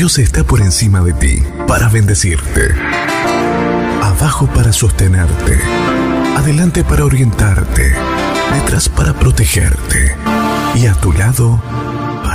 Dios está por encima de ti para bendecirte, abajo para sostenerte, adelante para orientarte, detrás para protegerte y a tu lado